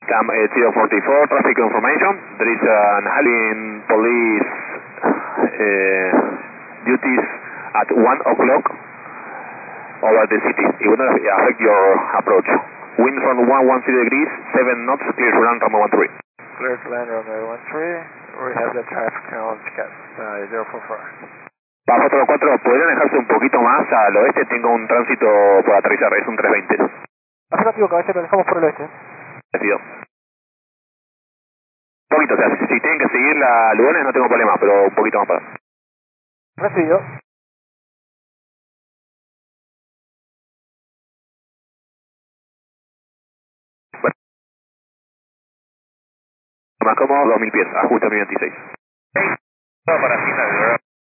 Cam 044, traffic information. There is an Halloween police duties at 1 o'clock over the city. It will not affect your approach. Wind from 110 degrees, 7 knots, clear to land runway 13. Clear to land runway 13. We have the traffic count 044. Bajo 4, ¿podrían dejarse un poquito más al oeste? Tengo un tránsito por aterrizar, es un 320. Afirmativo, caballero, dejamos por el oeste. Recibido. Un poquito, o sea, si tienen que seguir la Lugones no tengo problema, pero un poquito más para. Recibido. Bueno, más cómodo, 2000 pies, ajuste a 1026. Para final, ¿verdad?